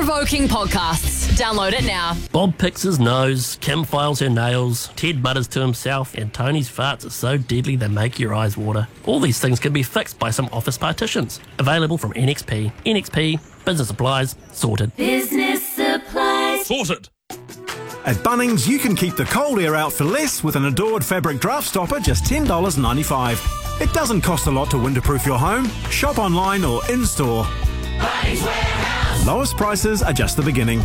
thought-provoking podcasts. Download it now. Bob picks his nose, Kim files her nails, Ted mutters to himself, and Tony's farts are so deadly they make your eyes water. All these things can be fixed by some office partitions. Available from NXP. NXP, business supplies, sorted. Business supplies. Sorted. At Bunnings, you can keep the cold air out for less with an Adored fabric draft stopper, just $10.95. It doesn't cost a lot to winterproof your home. Shop online or in-store. Bunnings Warehouse. Lowest prices are just the beginning.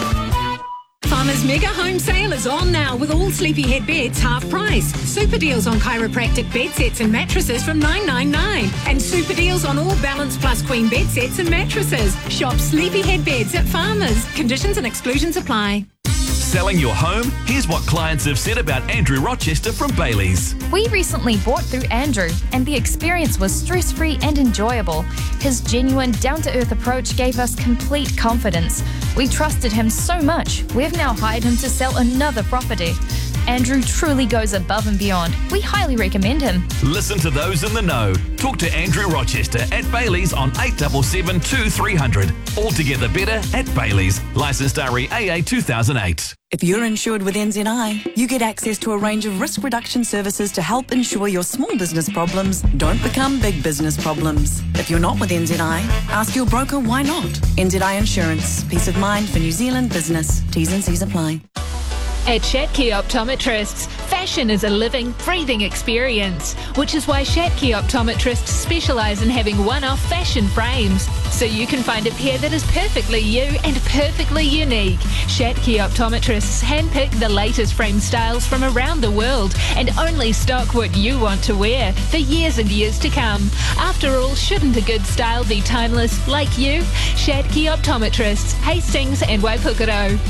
Farmers Mega Home Sale is on now with all Sleepyhead beds half price. Super deals on chiropractic bed sets and mattresses from $9.99. And super deals on all Balance Plus Queen bed sets and mattresses. Shop Sleepyhead Beds at Farmers. Conditions and exclusions apply. Selling your home? Here's what clients have said about Andrew Rochester from Bailey's. We recently bought through Andrew, and the experience was stress-free and enjoyable. His genuine, down-to-earth approach gave us complete confidence. We trusted him so much, we've now hired him to sell another property. Andrew truly goes above and beyond. We highly recommend him. Listen to those in the know. Talk to Andrew Rochester at Bailey's on 877 2300. Altogether better at Bailey's. Licensed RE AA 2008. If you're insured with NZI, you get access to a range of risk reduction services to help ensure your small business problems don't become big business problems. If you're not with NZI, ask your broker why not. NZI Insurance. Peace of mind for New Zealand business. T's and C's apply. At Shatke Optometrists, fashion is a living, breathing experience, which is why Shatke Optometrists specialise in having one-off fashion frames, so you can find a pair that is perfectly you and perfectly unique. Shatke Optometrists handpick the latest frame styles from around the world and only stock what you want to wear for years and years to come. After all, shouldn't a good style be timeless like you? Shatke Optometrists, Hastings and Waipukaro.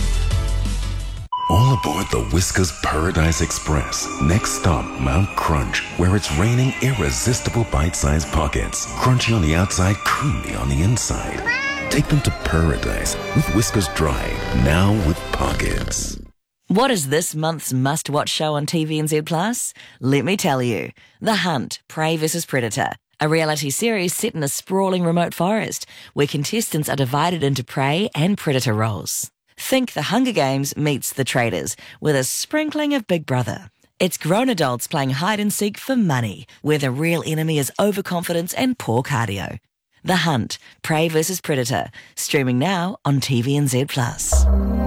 All aboard the Whiskers Paradise Express. Next stop, Mount Crunch, where it's raining irresistible bite-sized pockets. Crunchy on the outside, creamy on the inside. Take them to paradise with Whiskers Dry, now with pockets. What is this month's must-watch show on TVNZ Plus? Let me tell you. The Hunt, Prey vs. Predator. A reality series set in a sprawling remote forest where contestants are divided into prey and predator roles. Think The Hunger Games meets The Traitors with a sprinkling of Big Brother. It's grown adults playing hide and seek for money, where the real enemy is overconfidence and poor cardio. The Hunt, Prey vs. Predator, streaming now on TVNZ Plus.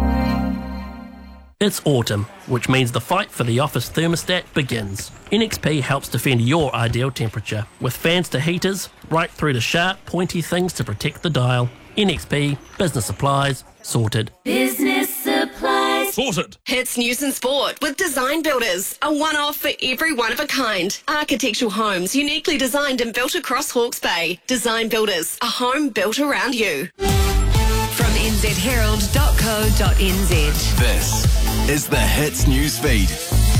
It's autumn, which means the fight for the office thermostat begins. NXP helps defend your ideal temperature, with fans to heaters, right through to sharp, pointy things to protect the dial. NXP, business supplies, sorted. Business supplies. Sorted. Hits news and sport with Design Builders, a one-off for every one of a kind. Architectural homes uniquely designed and built across Hawke's Bay. Design Builders, a home built around you. From nzherald.co.nz. This is the Hits News Feed.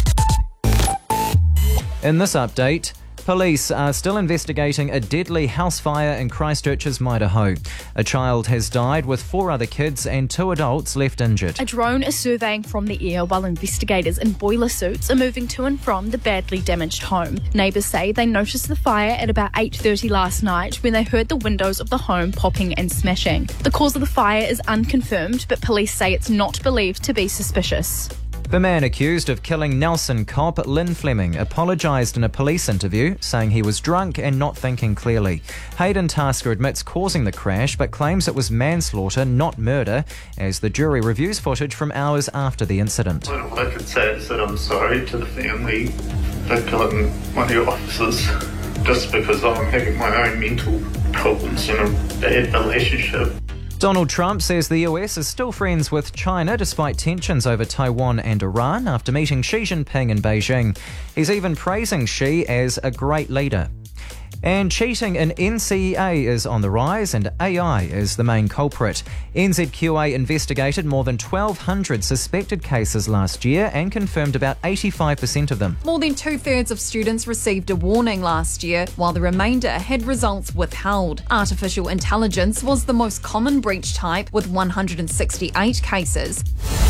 In this update, police are still investigating a deadly house fire in Christchurch's Maidaho. A child has died with 4 other kids and 2 adults left injured. A drone is surveying from the air while investigators in boiler suits are moving to and from the badly damaged home. Neighbours say they noticed the fire at about 8:30 last night when they heard the windows of the home popping and smashing. The cause of the fire is unconfirmed, but police say it's not believed to be suspicious. The man accused of killing Nelson cop Lynn Fleming apologised in a police interview, saying he was drunk and not thinking clearly. Hayden Tasker admits causing the crash, but claims it was manslaughter, not murder, as the jury reviews footage from hours after the incident. All I can say is that I'm sorry to the family for killing one of your officers just because I'm having my own mental problems and a bad relationship. Donald Trump says the US is still friends with China despite tensions over Taiwan and Iran after meeting Xi Jinping in Beijing. He's even praising Xi as a great leader. And cheating in NCEA is on the rise and AI is the main culprit. NZQA investigated more than 1,200 suspected cases last year and confirmed about 85% of them. More than 2/3 of students received a warning last year, while the remainder had results withheld. Artificial intelligence was the most common breach type, with 168 cases.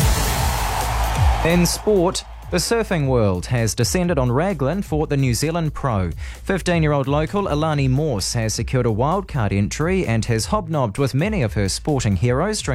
In sport, the surfing world has descended on Raglan for the New Zealand Pro. 15-year-old local Alani Morse has secured a wildcard entry and has hobnobbed with many of her sporting heroes.